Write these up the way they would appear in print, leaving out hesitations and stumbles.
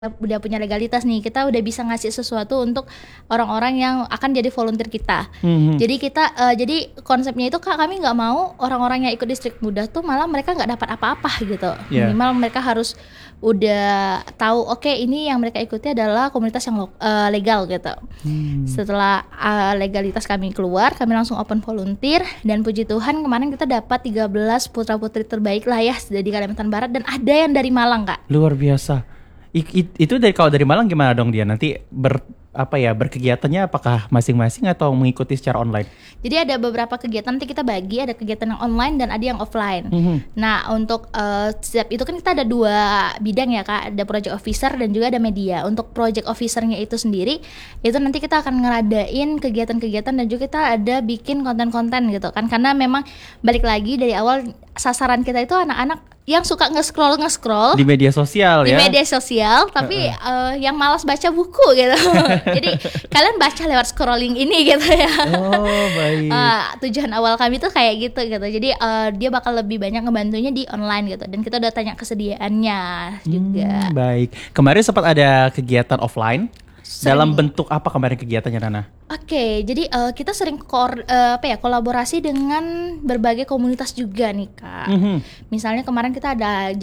udah punya legalitas nih, kita udah bisa ngasih sesuatu untuk orang-orang yang akan jadi volunteer kita. Jadi jadi konsepnya itu Kak, kami nggak mau orang-orang yang ikut distrik muda tuh malah mereka nggak dapat apa-apa gitu. Yeah. Minimal mereka harus udah tahu oke, ini yang mereka ikuti adalah komunitas yang legal gitu. Setelah legalitas kami keluar, kami langsung open volunteer, dan puji Tuhan kemarin kita dapat 13 putra-putri terbaik lah ya di Kalimantan Barat, dan ada yang dari Malang Kak. Luar biasa. Itu kalau dari Malang gimana dong dia nanti berkegiatannya, apakah masing-masing atau mengikuti secara online? Jadi ada beberapa kegiatan, nanti kita bagi, ada kegiatan yang online dan ada yang offline. Nah untuk setiap itu kan kita ada 2 bidang ya Kak, ada project officer dan juga ada media. Untuk project officernya itu sendiri, itu nanti kita akan ngeradain kegiatan-kegiatan dan juga kita ada bikin konten-konten gitu kan, karena memang balik lagi dari awal sasaran kita itu anak-anak yang suka nge-scroll di media sosial di ya. media sosial, tapi yang malas baca buku gitu. Jadi kalian baca lewat scrolling ini gitu ya. Oh baik. Tujuan awal kami tuh kayak gitu. Jadi dia bakal lebih banyak ngebantunya di online gitu. Dan kita udah tanya kesediaannya juga. Baik. Kemarin sempat ada kegiatan offline. Dalam Sering. bentuk apa kemarin kegiatannya Nana? Oke, jadi kita sering kolaborasi dengan berbagai komunitas juga nih Kak. Misalnya kemarin kita ada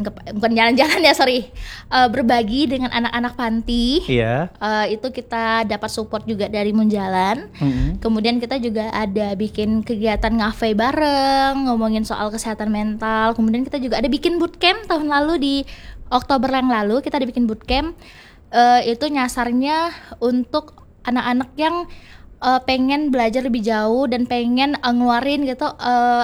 berbagi dengan anak-anak panti. Iya. Itu kita dapat support juga dari Munjalan. Kemudian kita juga ada bikin kegiatan ngafe bareng, ngomongin soal kesehatan mental. Kemudian kita juga ada bikin bootcamp tahun lalu, di Oktober yang lalu kita ada bikin bootcamp. Itu nyasarnya untuk anak-anak yang pengen belajar lebih jauh dan pengen ngeluarin gitu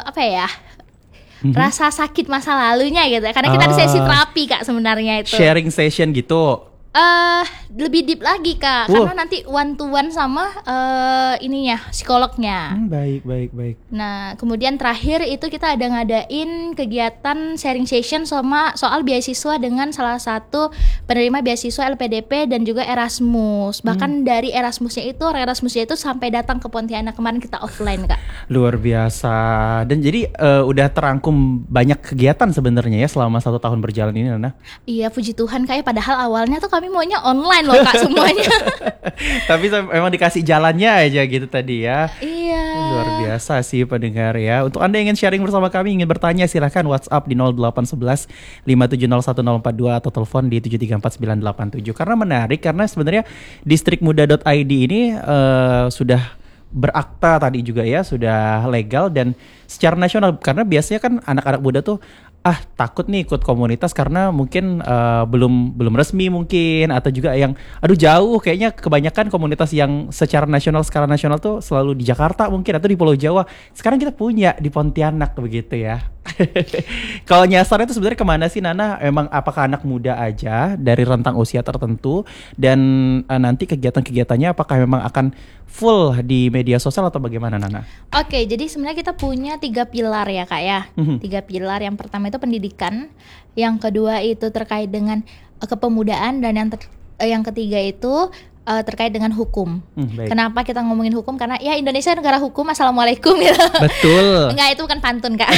rasa sakit masa lalunya gitu. Karena kita ada sesi terapi Kak sebenarnya itu. Sharing session gitu. Lebih deep lagi Kak, karena nanti one to one sama psikolognya. Baik. Nah kemudian terakhir itu kita ada ngadain kegiatan sharing session sama soal beasiswa dengan salah satu penerima beasiswa LPDP dan juga Erasmus. Bahkan dari Erasmusnya itu sampai datang ke Pontianak kemarin, kita offline Kak. Luar biasa. Dan jadi udah terangkum banyak kegiatan sebenarnya ya selama 1 tahun berjalan ini Nana. Iya puji Tuhan Kak, padahal awalnya tuh kami maunya online loh Kak semuanya. Tapi memang dikasih jalannya aja gitu tadi ya. Iya. Luar biasa sih pendengar ya. Untuk Anda yang ingin sharing bersama kami, ingin bertanya, silahkan WhatsApp di 0811 5701042 atau telepon di 734987. Karena menarik, karena sebenarnya distrikmuda.id ini sudah berakta tadi juga ya, sudah legal dan secara nasional. Karena biasanya kan anak-anak muda tuh takut nih ikut komunitas karena mungkin belum resmi mungkin, atau juga yang jauh, kayaknya kebanyakan komunitas yang secara nasional, skala nasional tuh selalu di Jakarta mungkin atau di Pulau Jawa. Sekarang kita punya di Pontianak begitu ya. Kalau nyasarnya itu sebenarnya kemana sih Nana? Emang apakah anak muda aja dari rentang usia tertentu, dan nanti kegiatan-kegiatannya apakah memang akan full di media sosial atau bagaimana Nana? Oke, jadi sebenarnya kita punya 3 pilar ya Kak ya. 3 pilar. Yang pertama itu pendidikan, yang kedua itu terkait dengan kepemudaan, dan yang ketiga itu terkait dengan hukum. Kenapa kita ngomongin hukum? Karena ya Indonesia negara hukum, assalamualaikum gitu. Betul. Enggak, itu bukan pantun Kak.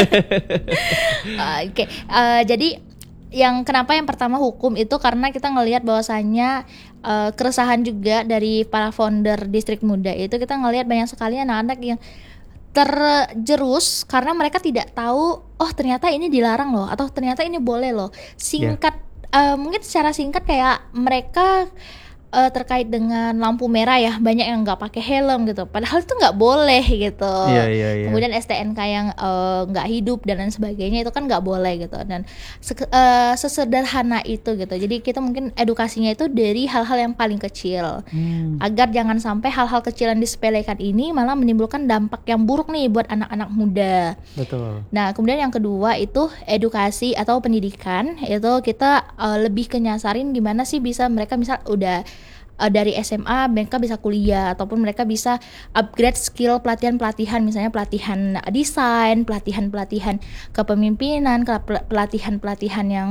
Jadi kenapa yang pertama hukum itu karena kita ngelihat bahwasannya keresahan juga dari para founder Distrik Muda itu, kita ngelihat banyak sekali anak-anak yang terjerus karena mereka tidak tahu, ternyata ini dilarang loh, atau ternyata ini boleh loh. Mungkin secara singkat kayak mereka terkait dengan lampu merah ya, banyak yang nggak pakai helm gitu, padahal itu nggak boleh gitu. Kemudian STNK yang nggak hidup dan lain sebagainya itu kan nggak boleh gitu. Dan sesederhana itu gitu. Jadi kita mungkin edukasinya itu dari hal-hal yang paling kecil, agar jangan sampai hal-hal kecil yang disepelekan ini malah menimbulkan dampak yang buruk nih buat anak-anak muda. Betul. Nah kemudian yang kedua itu edukasi atau pendidikan, itu kita lebih kenyasarin gimana sih bisa mereka misal udah dari SMA mereka bisa kuliah, ataupun mereka bisa upgrade skill pelatihan-pelatihan, misalnya pelatihan desain, pelatihan-pelatihan kepemimpinan, pelatihan-pelatihan yang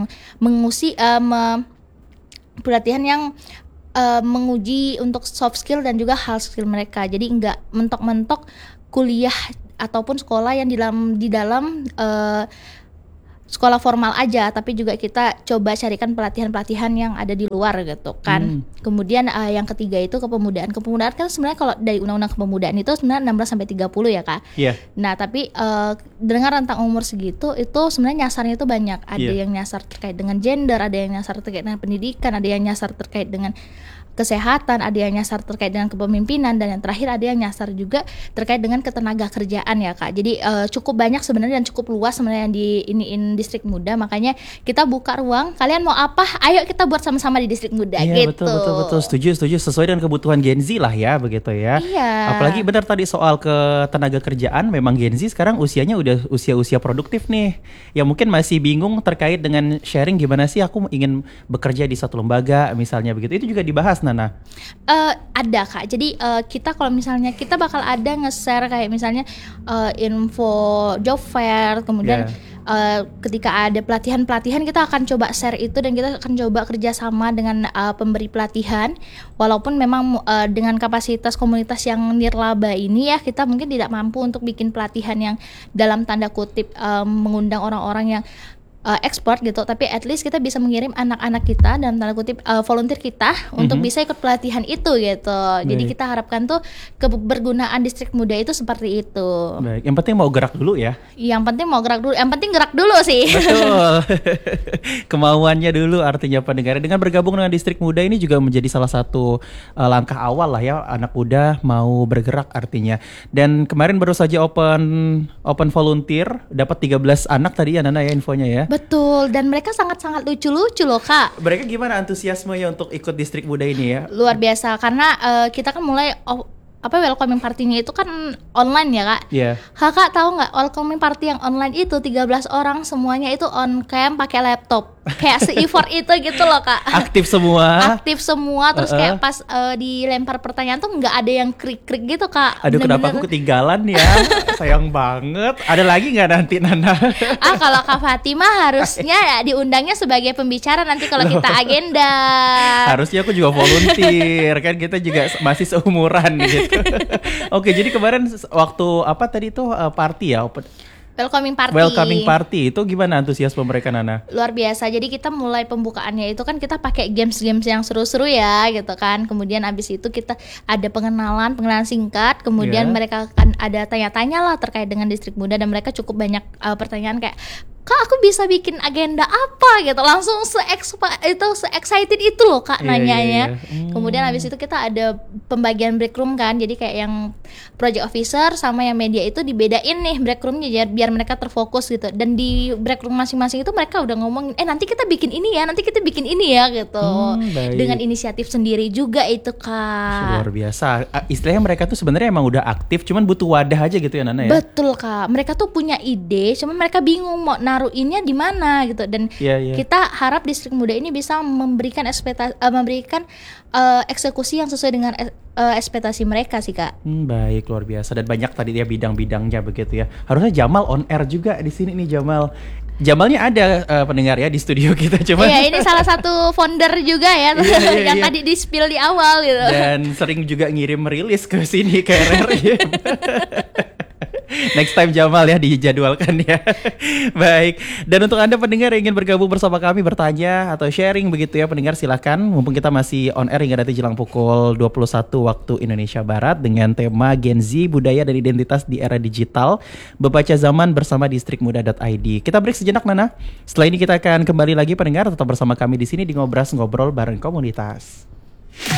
pelatihan yang menguji untuk soft skill dan juga hard skill mereka. Jadi nggak mentok-mentok kuliah ataupun sekolah yang di dalam sekolah formal aja, tapi juga kita coba carikan pelatihan-pelatihan yang ada di luar gitu kan. Kemudian yang ketiga itu kepemudaan. Kepemudaan kan sebenarnya kalau dari undang-undang kepemudaan itu sebenarnya 16 sampai 30 ya Kak. Iya. Nah, tapi dengan rentang umur segitu itu sebenarnya nyasarnya itu banyak. Ada yang nyasar terkait dengan gender, ada yang nyasar terkait dengan pendidikan, ada yang nyasar terkait dengan kesehatan, ada yang nyasar terkait dengan kepemimpinan, dan yang terakhir ada yang nyasar juga terkait dengan ketenaga kerjaan ya Kak. Jadi cukup banyak sebenarnya dan cukup luas sebenarnya yang di iniin distrik muda. Makanya kita buka ruang, kalian mau apa? Ayo kita buat sama-sama di distrik muda gitu. Betul. Setuju. Sesuai dengan kebutuhan Gen Z lah ya, begitu ya. Iya. Apalagi benar tadi soal ketenaga kerjaan, memang Gen Z sekarang usianya udah usia produktif nih. Yang mungkin masih bingung terkait dengan sharing gimana sih aku ingin bekerja di satu lembaga misalnya begitu. Itu juga dibahas Nana. Ada Kak. Jadi kita kalau misalnya kita bakal ada nge-share kayak misalnya info job fair, kemudian ketika ada pelatihan kita akan coba share itu, dan kita akan coba kerjasama dengan pemberi pelatihan. Walaupun memang dengan kapasitas komunitas yang nirlaba ini ya, kita mungkin tidak mampu untuk bikin pelatihan yang dalam tanda kutip mengundang orang-orang yang ekspor gitu, tapi at least kita bisa mengirim anak-anak kita dalam tanda kutip volunteer kita untuk bisa ikut pelatihan itu gitu. Jadi kita harapkan tuh kebergunaan distrik muda itu seperti itu. Baik, yang penting mau gerak dulu ya. Yang penting mau gerak dulu, yang penting gerak dulu sih. Betul. Kemauannya dulu artinya pendengar. Dengan bergabung dengan distrik muda ini juga menjadi salah satu langkah awal lah ya, anak muda mau bergerak artinya. Dan kemarin baru saja open volunteer, dapat 13 anak tadi ya Nana ya infonya ya. Betul, dan mereka sangat-sangat lucu-lucu loh Kak. Mereka gimana antusiasmenya untuk ikut distrik muda ini ya? Luar biasa, karena kita kan mulai welcoming party-nya itu kan online ya Kak. Iya. Kakak tahu nggak, welcoming party yang online itu 13 orang semuanya itu on cam pakai laptop. Kayak se-effort itu gitu loh Kak. Aktif semua. Aktif semua, terus kayak pas dilempar pertanyaan tuh nggak ada yang krik-krik gitu Kak. Aduh, kenapa aku ketinggalan ya? Sayang banget. Ada lagi nggak nanti Nana? Kalau Kak Fatimah harusnya ya diundangnya sebagai pembicara nanti kalau kita agenda. Harusnya aku juga volunteer, kan kita juga masih seumuran gitu. Oke, jadi kemarin waktu apa tadi tuh party ya? Welcoming party itu gimana antusiasme mereka Nana? Luar biasa. Jadi kita mulai pembukaannya itu kan kita pakai games yang seru-seru ya gitu kan. Kemudian abis itu kita ada pengenalan singkat. Kemudian mereka akan ada tanya-tanya lah terkait dengan distrik muda, dan mereka cukup banyak pertanyaan kayak, Kak aku bisa bikin agenda apa gitu, langsung se-excited itu loh Kak nanyanya. Kemudian habis itu kita ada pembagian break room kan, jadi kayak yang project officer sama yang media itu dibedain nih break roomnya biar mereka terfokus gitu. Dan di break room masing-masing itu mereka udah ngomong, nanti kita bikin ini ya, nanti kita bikin ini ya gitu. Dengan inisiatif sendiri juga itu Kak. Luar biasa. Istilahnya mereka tuh sebenarnya emang udah aktif, cuman butuh wadah aja gitu ya Nana ya. Betul Kak. Mereka tuh punya ide, cuman mereka bingung mau naruhinnya di mana gitu. Dan kita harap distrik muda ini bisa memberikan eksekusi yang sesuai dengan ekspektasi mereka sih Kak. Baik, luar biasa. Dan banyak tadi ya bidang-bidangnya begitu ya. Harusnya Jamal on air juga di sini nih Jamal. Jamalnya ada pendengar ya di studio kita, cuma ini salah satu founder juga ya yang tadi di spill di awal gitu. Dan sering juga ngirim rilis ke sini ke RRI. Next time Jamal ya dijadwalkan ya. Baik. Dan untuk Anda pendengar yang ingin bergabung bersama kami, bertanya atau sharing begitu ya pendengar, silakan. Mumpung kita masih on air hingga nanti jelang pukul 21 waktu Indonesia Barat dengan tema Gen Z, Budaya dan Identitas di Era Digital, Bebaca Zaman bersama distrikmuda.id. Kita break sejenak Nana. Setelah ini kita akan kembali lagi pendengar, tetap bersama kami di sini di Ngobras Ngobrol bareng Komunitas.